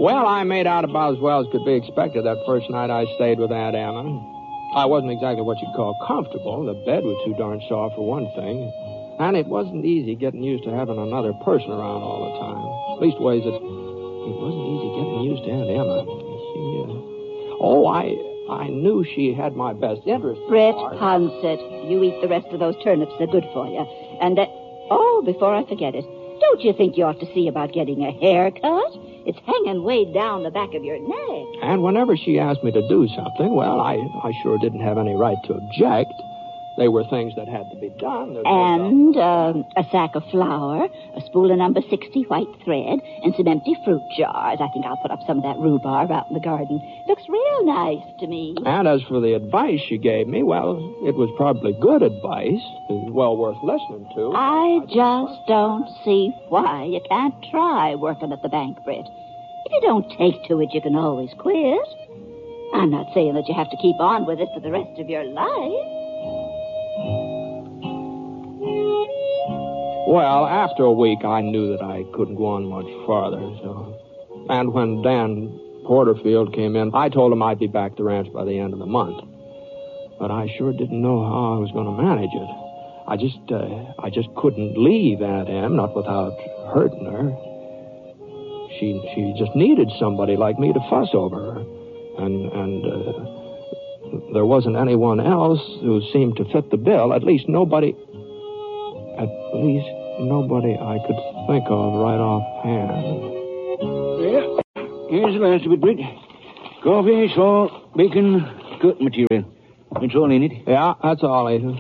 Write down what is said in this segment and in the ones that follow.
Well, I made out about as well as could be expected that first night I stayed with Aunt Emma. I wasn't exactly what you'd call comfortable. The bed was too darn soft for one thing. And it wasn't easy getting used to having another person around all the time. Leastways, it wasn't easy getting used to Aunt Emma. I knew she had my best interest. Brett Poncet, you eat the rest of those turnips. They're good for you. And, before I forget it, don't you think you ought to see about getting a haircut? It's hanging way down the back of your neck. And whenever she asked me to do something, well, I sure didn't have any right to object. They were things that had to be done. And a sack of flour, a spool of number 60 white thread, and some empty fruit jars. I think I'll put up some of that rhubarb out in the garden. Looks real nice to me. And as for the advice she gave me, well, it was probably good advice. It was well worth listening to. I just don't see why you can't try working at the bank, Britt. If you don't take to it, you can always quit. I'm not saying that you have to keep on with it for the rest of your life. Well, after a week, I knew that I couldn't go on much farther. And when Dan Porterfield came in, I told him I'd be back at the ranch by the end of the month. But I sure didn't know how I was going to manage it. I just couldn't leave Aunt Em, not without hurting her. She just needed somebody like me to fuss over her. And there wasn't anyone else who seemed to fit the bill. At least nobody I could think of right offhand. Yeah, here's the last of it, Britt. Coffee, salt, bacon, cook material. It's all in it. Yeah, that's all, Ethan.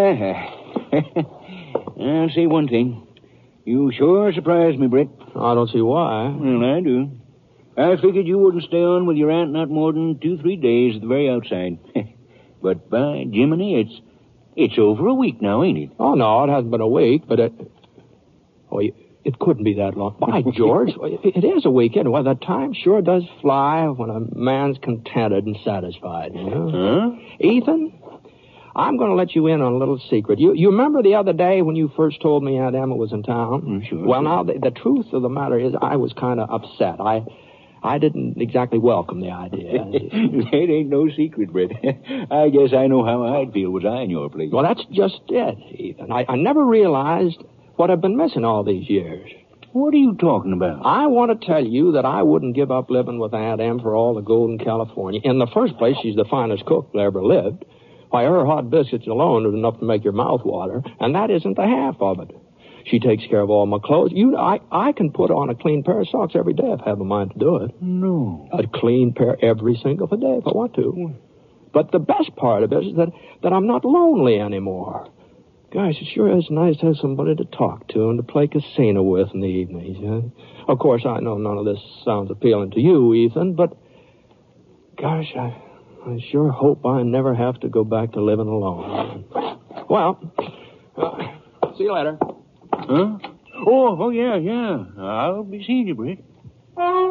I'll say one thing. You sure surprised me, Britt. I don't see why. Well, I do. I figured you wouldn't stay on with your aunt not more than 2-3 days at the very outside. But by Jiminy, it's over a week now, ain't it? Oh, no, it hasn't been a week, but it couldn't be that long. By George, it is a week anyway. The time sure does fly when a man's contented and satisfied, you know? Huh? Ethan, I'm going to let you in on a little secret. You remember the other day when you first told me Aunt Emma was in town? Sure. Well, now, the truth of the matter is I was kind of upset. I didn't exactly welcome the idea. It ain't no secret, Britt. I guess I know how I'd feel was I in your place. Well, that's just it, Ethan. I never realized what I've been missing all these years. What are you talking about? I want to tell you that I wouldn't give up living with Aunt Em for all the gold in California. In the first place, she's the finest cook that ever lived. Why, her hot biscuits alone is enough to make your mouth water, and that isn't the half of it. She takes care of all my clothes. I can put on a clean pair of socks every day if I have a mind to do it. No. A clean pair every single day if I want to. But the best part of it is that I'm not lonely anymore. Gosh, it sure is nice to have somebody to talk to and to play casino with in the evenings. Yeah? Of course, I know none of this sounds appealing to you, Ethan, but gosh, I sure hope I never have to go back to living alone. Well, see you later. Huh? Oh, yeah. I'll be seeing you, Britt.